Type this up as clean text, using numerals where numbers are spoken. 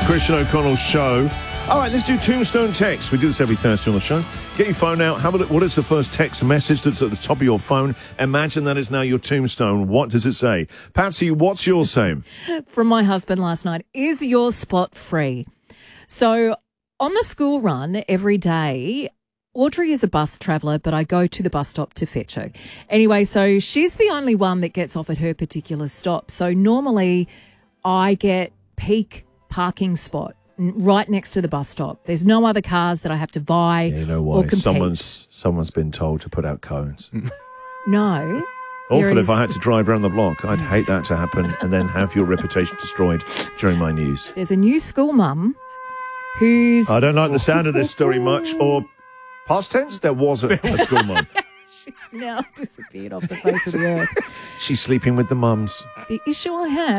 Christian O'Connell's show. All right, let's do Tombstone text. We do this every Thursday on the show. Get your phone out. Have a look. What is the first text message that's at the top of your phone? Imagine that is now your tombstone. What does it say? Patsy, what's yours saying? From my husband last night. Is your spot free? So on the school run every day, Audrey is a bus traveller, but I go to the bus stop to fetch her. Anyway, so she's the only one that gets off at her particular stop. So normally I get peak parking spot right next to the bus stop. There's no other cars that I have to vie You know why? or compete. Someone's been told to put out cones. No. Awful There if I is- had to drive around the block. I'd hate that to happen and then have your reputation destroyed during my news. There's a new school mum who's... I don't like the sound of this story much. Or past tense, there wasn't a school mum. She's now disappeared off the face of the earth. She's sleeping with the mums. The issue I have